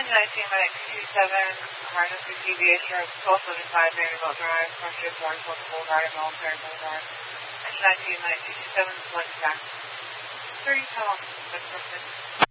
emergency deviation of 1275 Vanderbilt Drive, Frontier Boulevard, Boulevard, and Military Boulevard. Engine 19 967 select back. 30 how long is this person?